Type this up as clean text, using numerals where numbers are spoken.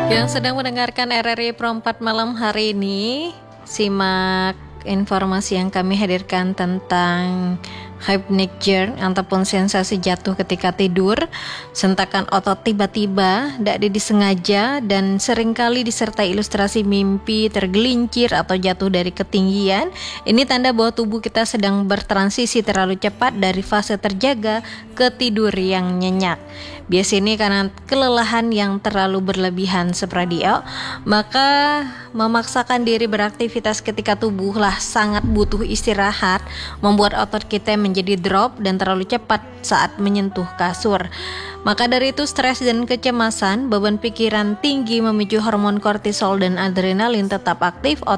Yang sedang mendengarkan RRI Pro 4 malam hari ini, simak informasi yang kami hadirkan tentang hypnagogia ataupun sensasi jatuh ketika tidur, sentakan otot tiba-tiba, tidak disengaja, dan seringkali disertai ilustrasi mimpi tergelincir atau jatuh dari ketinggian. Ini tanda bahwa tubuh kita sedang bertransisi terlalu cepat dari fase terjaga ke tidur yang nyenyak. Biasanya karena kelelahan yang terlalu berlebihan sepradio, maka memaksakan diri beraktivitas ketika tubuhlah sangat butuh istirahat, membuat otot kita menjadi drop dan terlalu cepat saat menyentuh kasur. Maka dari itu stres dan kecemasan, beban pikiran tinggi memicu hormon kortisol dan adrenalin tetap aktif,